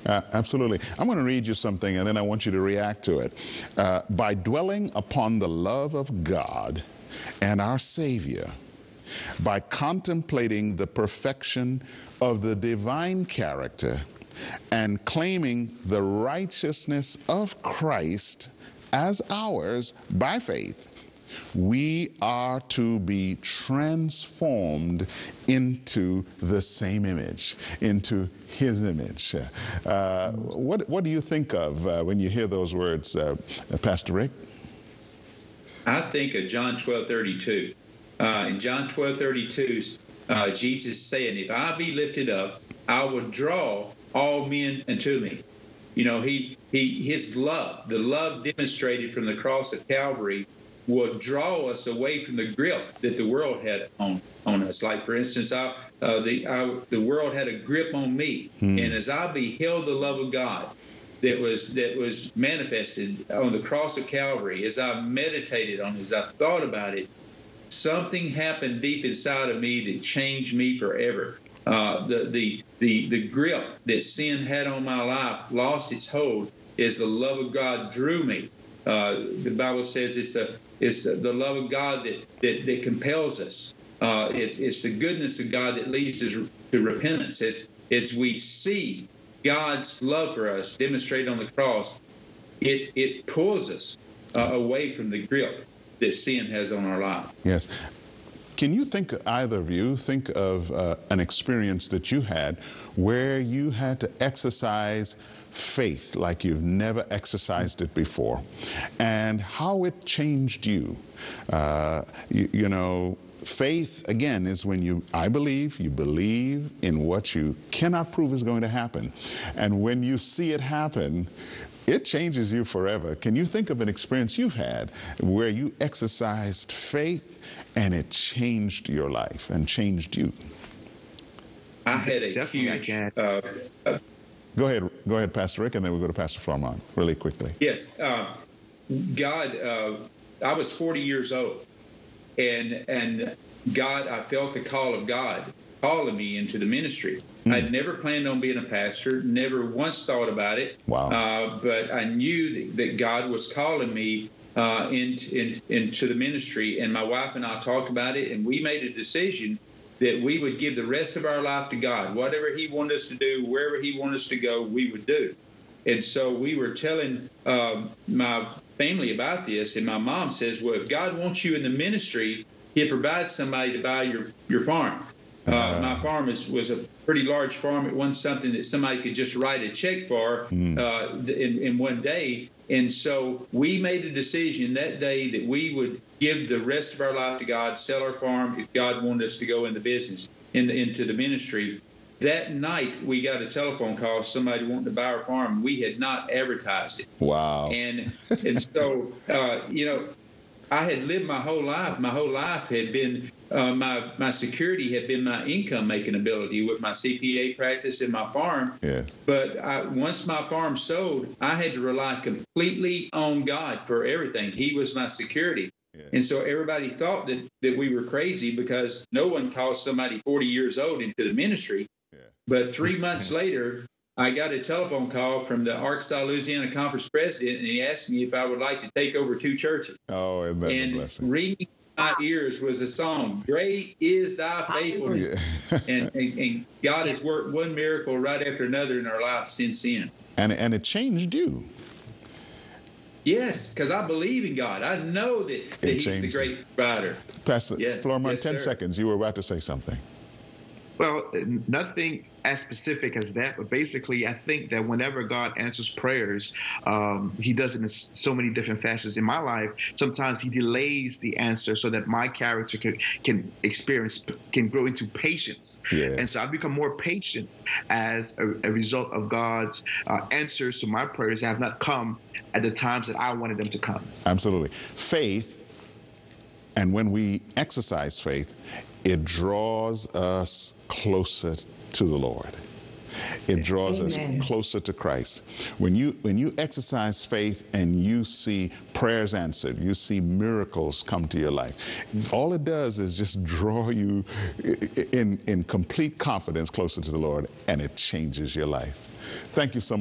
Absolutely. I'm going to read you something, and then I want you to react to it. By dwelling upon the love of God and our Savior, by contemplating the perfection of the divine character, and claiming the righteousness of Christ as ours by faith, we are to be transformed into the same image, into His image. What do you think of when you hear those words, Pastor Rick? I think of John 12:32. In John 12:32, Jesus is saying, "If I be lifted up, I will draw all men unto me." You know, his love, the love demonstrated from the cross of Calvary, will draw us away from the grip that the world had on us. Like, for instance, the world had a grip on me. And as I beheld the love of God that was manifested on the cross of Calvary, as I meditated on it, as I thought about it, something happened deep inside of me that changed me forever. The grip that sin had on my life lost its hold as the love of God drew me. The Bible says it's the love of God that compels us. It's the goodness of God that leads us to repentance. As we see God's love for us demonstrated on the cross, it pulls us away from the grip that sin has on our life. Yes. Can you either of you think of an experience that you had where you had to exercise faith like you've never exercised it before, and how it changed you? You know, faith, again, is when you believe in what you cannot prove is going to happen. And when you see it happen, it changes you forever. Can you think of an experience you've had where you exercised faith and it changed your life and changed you? I had a huge... Go ahead, Pastor Rick, and then we'll go to Pastor Flormont really quickly. Yes. God, I was 40 years old, and God, I felt the call of God calling me into the ministry. I'd never planned on being a pastor, never once thought about it. Wow. But I knew that God was calling me into the ministry, and my wife and I talked about it, and we made a decision that we would give the rest of our life to God. Whatever He wanted us to do, wherever He wanted us to go, we would do. And so we were telling my family about this, and my mom says, well, if God wants you in the ministry, He'll provide somebody to buy your farm. My farm was a pretty large farm. It wasn't something that somebody could just write a check for in one day. And so we made a decision that day that we would give the rest of our life to God, sell our farm if God wanted us to go into business, into the ministry. That night, we got a telephone call, somebody wanted to buy our farm. We had not advertised it. Wow. And so, you know, I had lived my whole life. My whole life had been, my security had been my income-making ability with my CPA practice and my farm. Yes. But once my farm sold, I had to rely completely on God for everything. He was my security. Yes. And so everybody thought that we were crazy because no one calls somebody 40 years old into the ministry. Yeah. But 3 months later, I got a telephone call from the Arkansas, Louisiana Conference president, and he asked me if I would like to take over 2 churches. Oh, isn't that a blessing? And ringing in my ears was a song, "Great is Thy Faithfulness." Yeah. and God has worked one miracle right after another in our lives since then. And it changed you. Yes, because I believe in God. I know that He's the great provider. Pastor Flormont, 10 seconds. You were about to say something. Well, nothing as specific as that, but basically I think that whenever God answers prayers, He does it in so many different fashions. In my life, sometimes He delays the answer so that my character can grow into patience. Yeah. And so I've become more patient as a result of God's answers to my prayers that have not come at the times that I wanted them to come. Absolutely. Faith, and when we exercise faith, it draws us closer to the Lord. It draws Amen. Us closer to Christ. When you exercise faith and you see prayers answered, you see miracles come to your life, all it does is just draw you in complete confidence closer to the Lord, and it changes your life. Thank you so much.